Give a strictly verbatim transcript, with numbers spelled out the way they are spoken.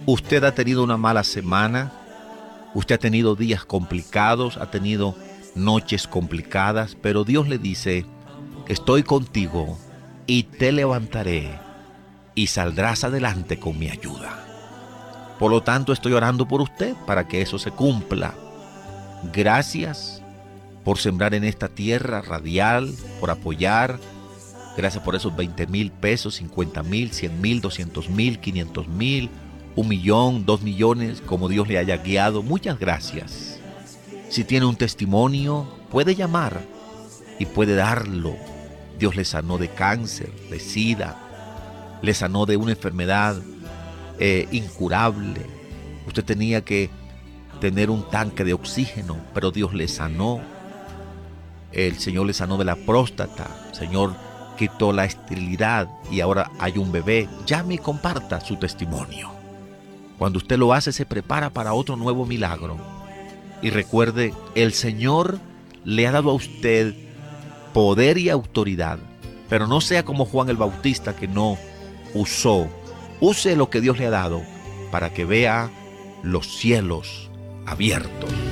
Usted ha tenido una mala semana, usted ha tenido días complicados, ha tenido noches complicadas, pero Dios le dice, estoy contigo y te levantaré y saldrás adelante con mi ayuda. Por lo tanto, estoy orando por usted para que eso se cumpla. Gracias por sembrar en esta tierra radial, por apoyar. Gracias por esos veinte mil pesos, cincuenta mil, cien mil, doscientos mil, quinientos mil, un millón, dos millones, como Dios le haya guiado. Muchas gracias. Si tiene un testimonio, puede llamar y puede darlo. Dios le sanó de cáncer, de sida, le sanó de una enfermedad eh, incurable. Usted tenía que tener un tanque de oxígeno, pero Dios le sanó. El Señor le sanó de la próstata. El Señor quitó la esterilidad y ahora hay un bebé. Llame y comparta su testimonio. Cuando usted lo hace, se prepara para otro nuevo milagro. Y recuerde, el Señor le ha dado a usted poder y autoridad, pero no sea como Juan el Bautista, que no usó. Use lo que Dios le ha dado para que vea los cielos abiertos.